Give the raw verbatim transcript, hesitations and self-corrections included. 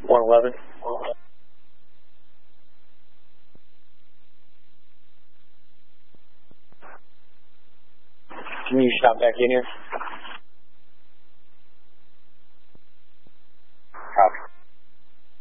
one eleven. Can you shop back in here?